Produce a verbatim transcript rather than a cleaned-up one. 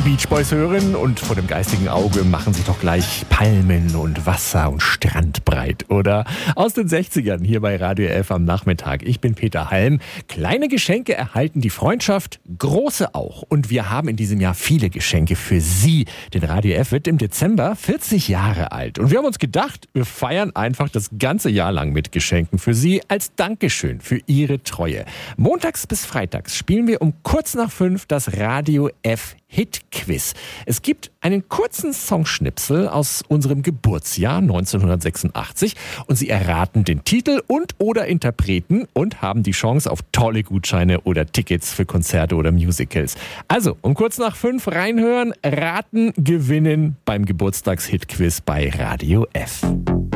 Beach Boys hören und vor dem geistigen Auge machen sich doch gleich Palmen und Wasser und Strand breit, oder? Aus den sechzigern hier bei Radio F am Nachmittag. Ich bin Peter Halm. Kleine Geschenke erhalten die Freundschaft, große auch. Und wir haben in diesem Jahr viele Geschenke für Sie. Denn Radio F wird im Dezember vierzig Jahre alt. Und wir haben uns gedacht, wir feiern einfach das ganze Jahr lang mit Geschenken für Sie als Dankeschön für Ihre Treue. Montags bis freitags spielen wir um kurz nach fünf das Radio F Hit-Quiz. Es gibt einen kurzen Songschnipsel aus unserem Geburtsjahr neunzehnhundertsechsundachtzig und Sie erraten den Titel und oder Interpreten und haben die Chance auf tolle Gutscheine oder Tickets für Konzerte oder Musicals. Also um kurz nach fünf reinhören, raten, gewinnen beim Geburtstags-Hit-Quiz bei Radio F.